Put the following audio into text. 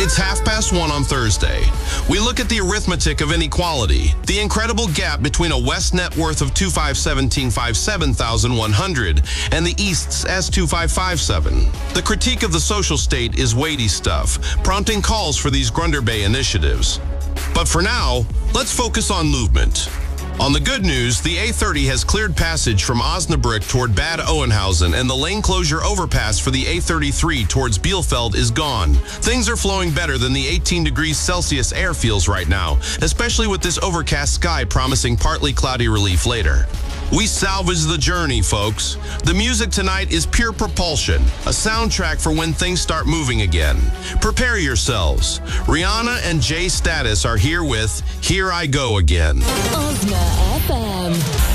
It's 1:30 on Thursday. We look at the arithmetic of inequality, the incredible gap between a West net worth of 257,100 and the East's S2557. The critique of the social state is weighty stuff, prompting calls for these Grunder Bay initiatives. But for now, let's focus on movement. On the good news, the A30 has cleared passage from Osnabrück toward Bad Oeynhausen, and the lane closure overpass for the A33 towards Bielefeld is gone. Things are flowing better than the 18 degrees Celsius air feels right now, especially with this overcast sky promising partly cloudy relief later. We salvage the journey, folks. The music tonight is pure propulsion, a soundtrack for when things start moving again. Prepare yourselves. Rihanna and Jay Status are here with Here I Go Again. Osna FM.